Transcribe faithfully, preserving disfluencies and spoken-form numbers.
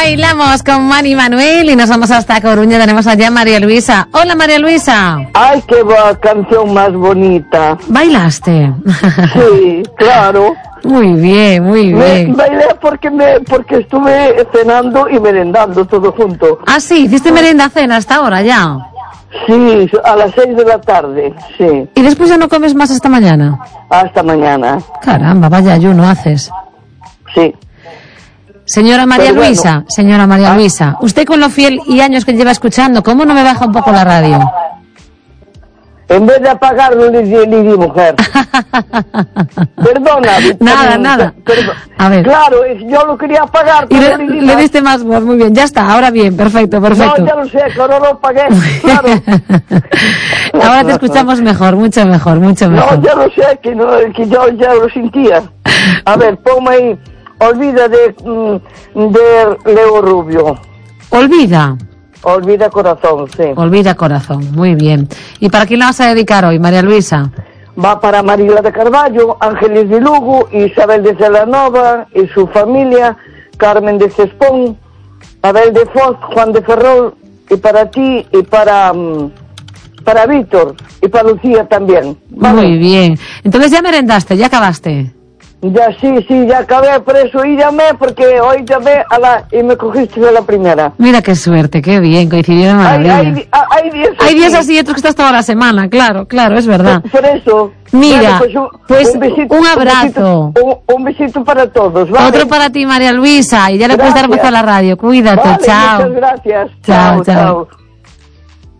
Bailamos con Mari Manuel y nos vamos hasta Coruña. Tenemos allá a María Luisa. Hola, María Luisa. Ay, qué va, canción más bonita. ¿Bailaste? Sí, claro. Muy bien, muy Me bien. bailé porque me porque estuve cenando y merendando todo junto. Ah, sí, hiciste merenda cena hasta ahora ya. Sí, a las seis de la tarde, sí. ¿Y después ya no comes más hasta mañana? Hasta mañana. Caramba, vaya ayuno haces. Sí. Señora María Pero bueno. Luisa, señora María Ah. Luisa, usted con lo fiel y años que lleva escuchando, ¿cómo no me baja un poco la radio? En vez de apagarlo, le di, le di mujer. Perdona. Nada, per- nada. per- A ver. Claro, es- yo lo quería apagar, Y pero le, le di le más. diste más voz, muy bien, ya está, ahora bien, perfecto, perfecto. No, ya lo sé, que ahora lo apagué, claro. Ahora te escuchamos mejor, mucho mejor, mucho mejor. No, ya lo sé, que, no, que yo ya lo sentía. A ver, ponme ahí, olvida de, mm, de Leo Rubio. Olvida, Olvida corazón, sí. olvida corazón, muy bien. ¿Y para quién la vas a dedicar hoy, María Luisa? Va para Marila de Carballo, Ángeles de Lugo, Isabel de Celanova y su familia, Carmen de Cespón, Abel de Foz, Juan de Ferrol, y para ti y para, mm, para Víctor y para Lucía también. ¿Vale? Muy bien. Entonces ya merendaste, ya acabaste. Ya, sí, sí, ya acabé, por eso y llamé, porque hoy llamé a la, y me cogiste de la primera. Mira qué suerte, qué bien, coincidió de Hay, maravilla. hay, di- ah, hay días Hay días así. así y otros que estás toda la semana, claro, claro, es verdad. Por eso. Mira, Bueno, un, pues, besito, un abrazo. besito, un, un besito para todos, ¿vale? Otro para ti, María Luisa, y ya le puedes dar voz Gracias. a la radio. Cuídate, Vale, chao. muchas gracias. Chao, Chao, chao. chao.